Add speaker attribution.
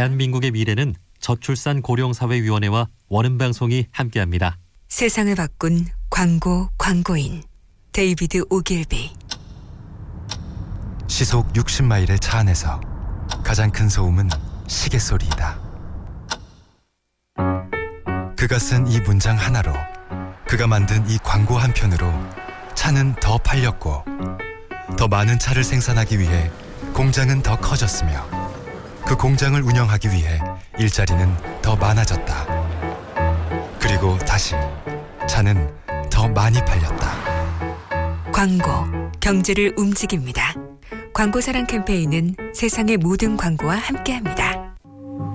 Speaker 1: 대한민국의 미래는 저출산 고령사회위원회와 원음방송이 함께합니다.
Speaker 2: 세상을 바꾼 광고인 데이비드 오길비.
Speaker 3: 시속 60마일의 차 안에서 가장 큰 소음은 시계 소리이다. 그가 쓴 이 문장 하나로, 그가 만든 이 광고 한 편으로 차는 더 팔렸고, 더 많은 차를 생산하기 위해 공장은 더 커졌으며, 그 공장을 운영하기 위해 일자리는 더 많아졌다. 그리고 다시 차는 더 많이 팔렸다.
Speaker 2: 광고, 경제를 움직입니다. 광고사랑 캠페인은 세상의 모든 광고와 함께합니다.